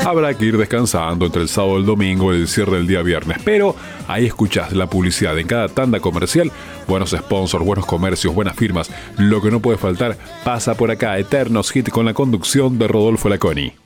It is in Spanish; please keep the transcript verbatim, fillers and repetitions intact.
Habrá que ir descansando entre el sábado y el domingo y el cierre del día viernes, pero ahí escuchás la publicidad en cada tanda comercial, buenos sponsors, buenos comercios, buenas firmas. Lo que no puede faltar pasa por acá. Eternos Hit con la conducción de Rodolfo Laconi.